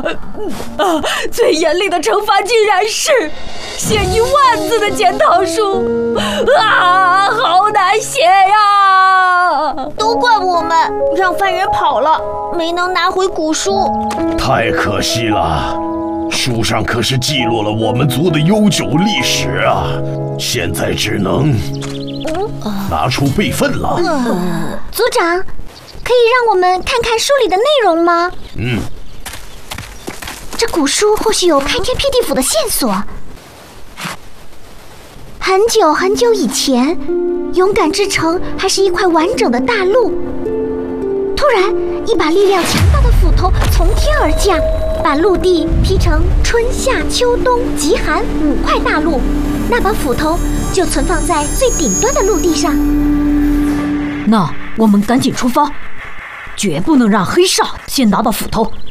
最严厉的惩罚竟然是写1万字的检讨书啊，好难写呀！ 都怪我们让犯人跑了，没能拿回古书。 太可惜了，书上可是记录了我们族的悠久历史啊，现在只能拿出备份了。 族长，可以让我们看看书里的内容吗？这古书或许有开天辟地府的线索。很久很久以前，勇敢之城还是一块完整的大陆。突然，一把力量强大的斧头从天而降，把陆地劈成春夏秋冬极寒5块大陆。那把斧头就存放在最顶端的陆地上。 那我们赶紧出发，绝不能让黑煞先拿到斧头。